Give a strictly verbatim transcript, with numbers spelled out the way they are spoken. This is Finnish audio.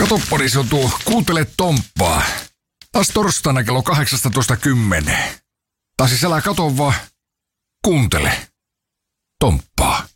Katoppa, se on tuo Kuuntele Tomppaa. Taas torstaina kello kahdeksastatoista kymmenen. Tai siis älä kato vaan, kuuntele Tomppaa.